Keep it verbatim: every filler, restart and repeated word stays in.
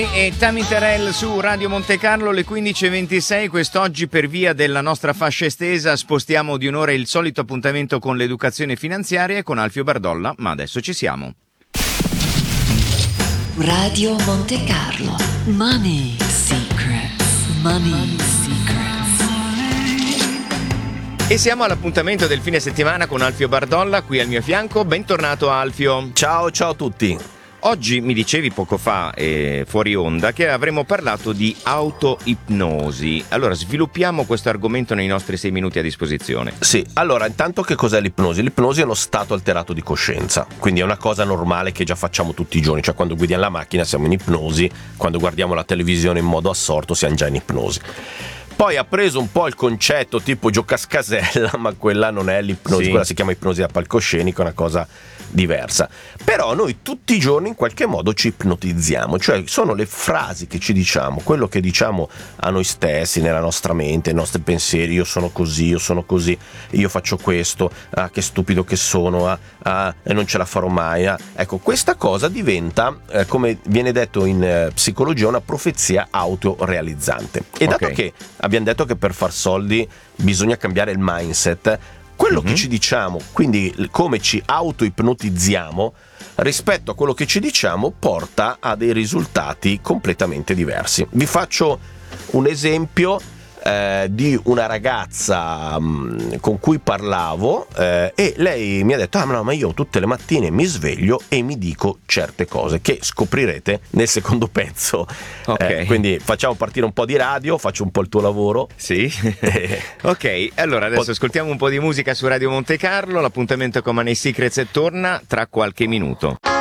E Tammy Terrell su Radio Monte Carlo, le quindici e ventisei. Quest'oggi, per via della nostra fascia estesa, spostiamo di un'ora il solito appuntamento con l'educazione finanziaria e con Alfio Bardolla, ma adesso ci siamo. Radio Monte Carlo. Money Secrets. Money Secrets. E siamo all'appuntamento del fine settimana con Alfio Bardolla, qui al mio fianco. Bentornato Alfio. Ciao, ciao a tutti. Oggi mi dicevi poco fa, eh, fuori onda, che avremmo parlato di autoipnosi. Allora sviluppiamo questo argomento nei nostri sei minuti a disposizione. Sì, allora intanto che cos'è l'ipnosi? L'ipnosi è uno stato alterato di coscienza, quindi è una cosa normale che già facciamo tutti i giorni, cioè quando guidiamo la macchina siamo in ipnosi, quando guardiamo la televisione in modo assorto siamo già in ipnosi. Poi ha preso un po' il concetto tipo giocascasella, ma quella non è l'ipnosi, sì. Quella si chiama ipnosi da palcoscenico, è una cosa diversa. Però noi tutti i giorni in qualche modo ci ipnotizziamo, cioè sono le frasi che ci diciamo, quello che diciamo a noi stessi, nella nostra mente, i nostri pensieri: io sono così, io sono così, io faccio questo, ah che stupido che sono, ah, ah non ce la farò mai, ah. Ecco, questa cosa diventa, eh, come viene detto in eh, psicologia, una profezia autorealizzante. E dato okay. che abbiamo detto che per far soldi bisogna cambiare il mindset, quello mm-hmm. che ci diciamo, quindi come ci autoipnotizziamo rispetto a quello che ci diciamo, porta a dei risultati completamente diversi. Vi faccio un esempio eh, di una ragazza mh, con cui parlavo eh, e lei mi ha detto: ah no, ma io tutte le mattine mi sveglio e mi dico certe cose, che scoprirete nel secondo pezzo. Okay. Eh, quindi facciamo partire un po' di radio, faccio un po' il tuo lavoro. Sì. Ok, allora adesso ascoltiamo un po' di musica su Radio Monte Carlo. L'appuntamento con Money Secrets torna tra qualche minuto.